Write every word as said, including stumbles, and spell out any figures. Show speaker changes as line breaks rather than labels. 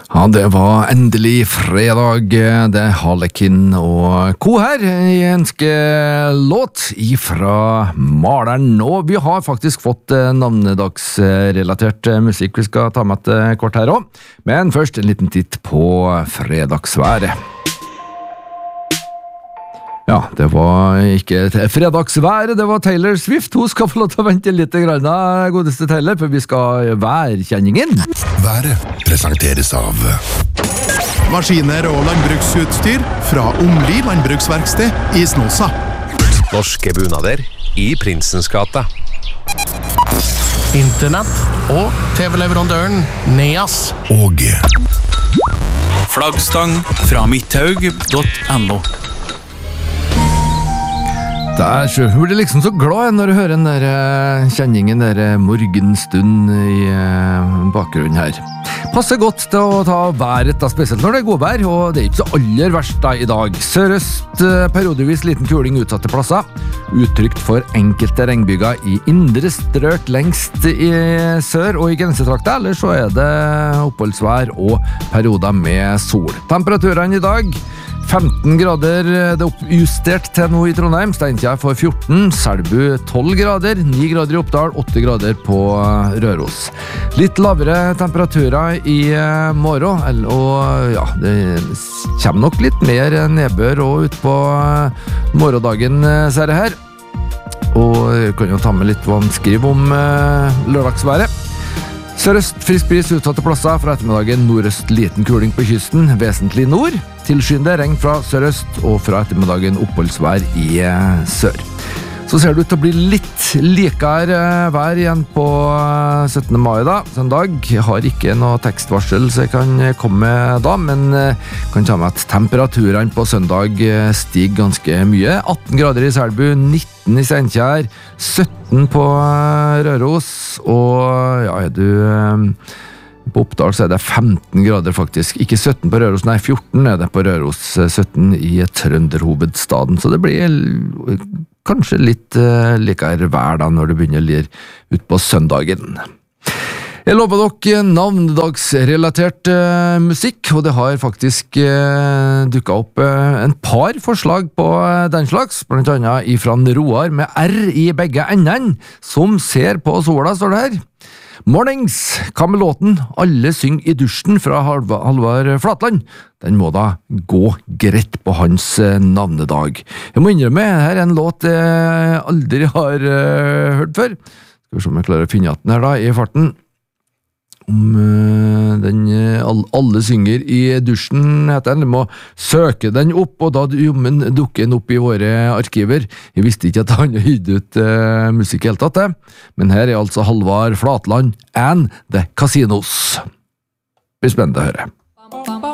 Ja, det var endelig fredag. Det er Harlekin og ko her i en låt ifra Maleren. Og vi har faktisk fått navnedagsrelatert musikk vi skal ta med et kort her også. Men først en liten titt på fredagsværet. Ja, det var ikke fredagsværet, det var Taylor Swift. Hun skal få lov til å vente litt grann, godeste Taylor, for vi skal værkjenningen.
Været presenteres av
maskiner og landbruksutstyr fra Omli landbruksverksted i Snåsa.
Norske bunader i Prinsens gate.
Internett og T V-leverandøren Neas.
og
Flaggstang fra midthaug punktum no.
Der så blir jeg liksom så glad når jeg hører den der uh, kjenningen, der uh, morgenstund i uh, bakgrunnen her. Passer godt til å ta været, da, spesielt når det er god vær, og det er ikke så aller verst da i dag. Sørøst, uh, periodevis liten kuling utsatte plasser, uttrykt for enkelte regnbyger i indre strøk lengst i sør og i grensetrakta, eller så er det oppholdsvær og perioder med sol. Temperaturene i dag femten grader, det er oppjustert til nå i Trondheim, Steinkjer for fjorten, Selbu tolv grader, ni grader i Oppdal, åtte grader på Røros. Litt lavere temperaturer i morgen, og ja, det kommer nok litt mer nedbør og ut på morgendagen, ser jeg her. Og jeg kan jo ta med litt hva han skriver om lørdagsværet. Sørøst frisk bris utsatte plasser, fra ettermiddagen nordøst liten kuling på kysten, vesentlig nord, tilskyende regn fra sørøst og fra ettermiddagen oppholdsvær i sør. Så ser det ut til å bli litt likere vær igjen på syttende mai da, søndag. Jeg har ikke noe tekstvarsel så jeg kan komme med da, men kan ta med at temperaturene på søndag stiger ganske mye. atten grader i Selbu, nitten i Steinkjer, sytten på Røros, og ja, er du på Oppdal så er det femten grader faktisk. Ikke sytten på Røros, nei, fjorten er det på Røros, sytten i Trønderhovedstaden, så det blir kanskje litt uh, likere vær da når det begynner å lire ut på søndagen. Jeg lover dere navnedagsrelatert uh, musikk, og det har faktisk uh, dukket opp uh, en par forslag på uh, den slags, blant annet ifra Roar med R i begge enden, som ser på sola, står det her. Mornings, hva med låten Alle syng i dusjen fra Halvard Flatland? Den må da gå greit på hans navnedag. Jeg må innrømme, her er en låt jeg aldri har uh, hørt før. Skal vi se om jeg klarer å finne at den her da, i farten. Om uh, den uh, Alle synger i dusjen heter den. Du må søke den opp, og da jommen dukker den opp i våre arkiver. Jeg visste ikke at han har gitt ut uh, musikk helt tatt det. Men her er altså Halvard Flatland and The Casinos. Det blir spennende å høre.